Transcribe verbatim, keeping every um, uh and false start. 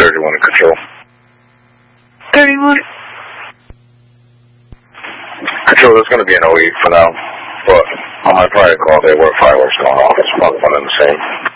thirty-one in control. thirty-one? Control, there's going to be an O E for now, but I might probably call there where fireworks going off. It's about one and the same.